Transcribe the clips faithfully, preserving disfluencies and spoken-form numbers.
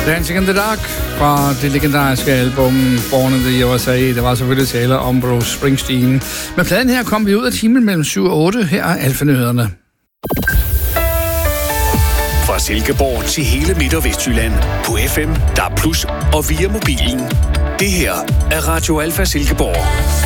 Dancing in the Dark fra det legendariske album Born in the U S A. Der var selvfølgelig tale om Bruce Springsteen. Med pladen her kom vi ud af timen mellem syv og otte. Her er Alfa-nyhederne. Fra Silkeborg til hele Midt- og Vestjylland. På F M, D A B plus, og via mobilen. Det her er Radio Alfa Silkeborg.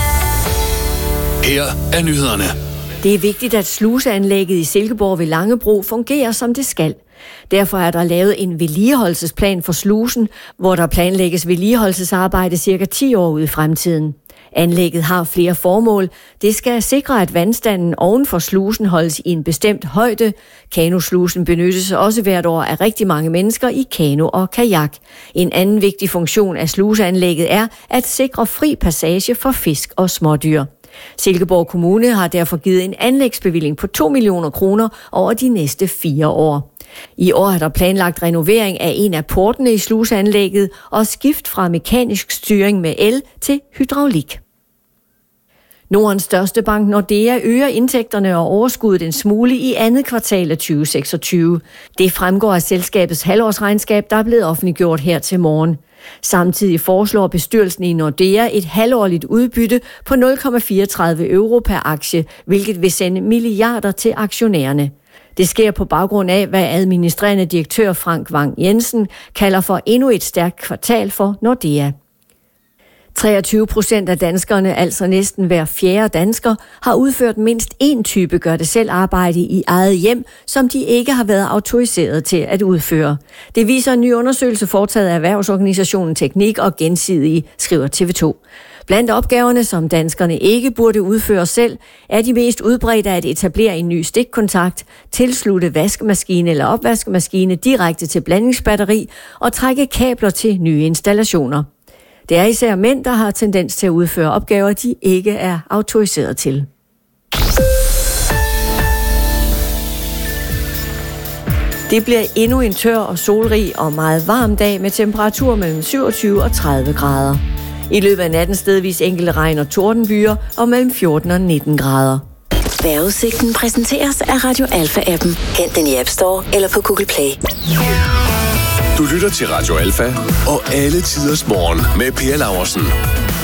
Her er nyhederne. Det er vigtigt, at sluseanlægget i Silkeborg ved Langebro fungerer, som det skal. Derfor er der lavet en vedligeholdelsesplan for slusen, hvor der planlægges vedligeholdelsesarbejde cirka ti år ud i fremtiden. Anlægget har flere formål. Det skal sikre, at vandstanden oven for slusen holdes i en bestemt højde. Kanoslusen benyttes også hvert år af rigtig mange mennesker i kano og kajak. En anden vigtig funktion af sluseanlægget er at sikre fri passage for fisk og smådyr. Silkeborg Kommune har derfor givet en anlægsbevilling på to millioner kroner over de næste fire år. I år er der planlagt renovering af en af portene i sluseanlægget og skift fra mekanisk styring med el til hydraulik. Nordens største bank Nordea øger indtægterne og overskuddet en smule i andet kvartal af tyve seksogtyve. Det fremgår af selskabets halvårsregnskab, der er blevet offentliggjort her til morgen. Samtidig foreslår bestyrelsen i Nordea et halvårligt udbytte på nul komma fireogtredive euro per aktie, hvilket vil sende milliarder til aktionærerne. Det sker på baggrund af, hvad administrerende direktør Frank Vang Jensen kalder for endnu et stærkt kvartal for Nordea. treogtyve procent af danskerne, altså næsten hver fjerde dansker, har udført mindst én type gør-det-selv-arbejde i eget hjem, som de ikke har været autoriseret til at udføre. Det viser en ny undersøgelse foretaget af erhvervsorganisationen Teknik og Gensidige, skriver T V to. Blandt opgaverne, som danskerne ikke burde udføre selv, er de mest udbredte at etablere en ny stikkontakt, tilslutte vaskemaskine eller opvaskemaskine direkte til blandingsbatteri og trække kabler til nye installationer. Det er især mænd, der har tendens til at udføre opgaver, de ikke er autoriseret til. Det bliver endnu en tør og solrig og meget varm dag med temperatur mellem syvogtyve og tredive grader. I løbet af natten stedvis enkelte regn- og tordenbyer og mellem fjorten og nitten grader. Vejrudsigten præsenteres af Radio Alfa-appen. Hent den i App Store eller på Google Play. Du lytter til Radio Alfa og alle tiders morgen med Per Laursen.